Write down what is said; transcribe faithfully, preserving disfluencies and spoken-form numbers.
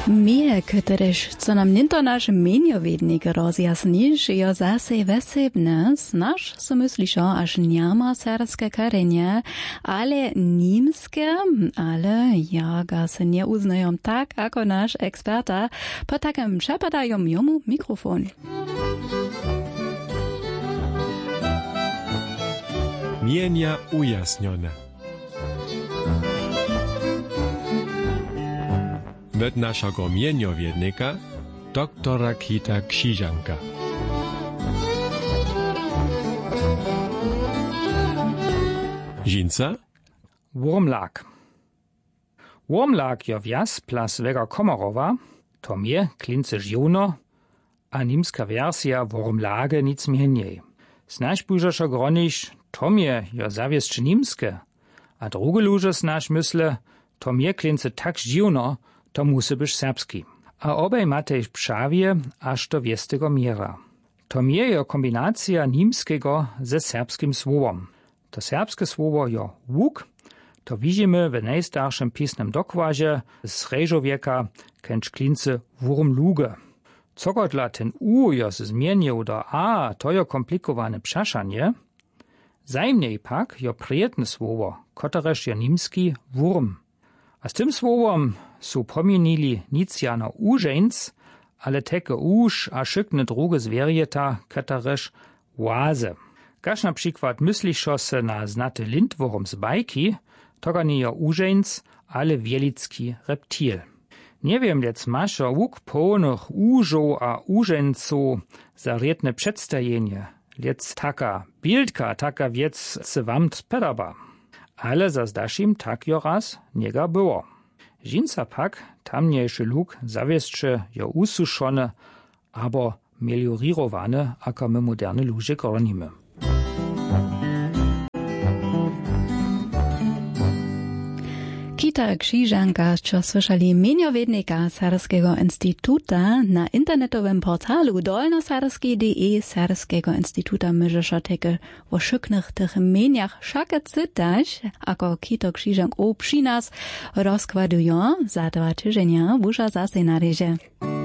Mnie, któreż, co nam ninto nasz meniowiednik rozjasnisz, jo zase wesebne, znasz, so myślisz, aż niama serbskie korenie, ale niemskie, ale ja ga se nie uznają tak, ako nasz eksperta, po takim przepadają jomu mikrofon. Mienia ujasnione. Od naszego mieniowiednika, doktora Kita Krzyżanka. Żinca? Wurmlag. Wurmlag jo wjas plas Vega Komorowa, to mnie klince żiono, a nimska wersja Wurmlage nic mniej. Znaš bužašo groniš, to mnie jo zawieszcze nimskie, a drugie luże znaš mysle, to mnie klince tak żiono, to musi być serbski. A obaj mate ich pšavije, aż do wiestego miera. To mnie jo kombinacja nimskiego ze serbskim słowom. To serbskie słowo jo łuk, to widzimy w najstarszym pisnym dokładzie z Reżowieka kęcz klince Wurmluge. Cogodla ten U jo se zmienił do A, to jo komplikowane przeszanie. Zajmniej pak jo prijetne słowo, kotereż jo nimski wurm. A z tym słowom su pomienili nic jano użeńc, ale teke uż a szykne druge zwierjeta, kotereż łaze. Każ na przykład myślisz se na znaty lindwurm z bajki, to nie jo użeńc, ale wielicki reptil. Nie wiem, lec masz o łuk pełnych użów a użeńców za rietne przedstawienie. Lec taka bildka, taka wiec se wam spodaba. Ale za zdaszim tak jo raz niega było. Żinca pak tamniejszy luk zawieszcze jo ususzone, abo meliorirowane, ako my moderne ludzie gronimy. Kita Krzyżanka, co słyszeli meniowiednika Serbskiego Instytuta na internetowym portalu dolnoserbski kropka de Serbskiego Instytuta myżesza teke o szyknych tych meniach szake cytać, ako Kito Krzyżank o przy nas rozkładują za dwa tygodnie, busza zase na reże.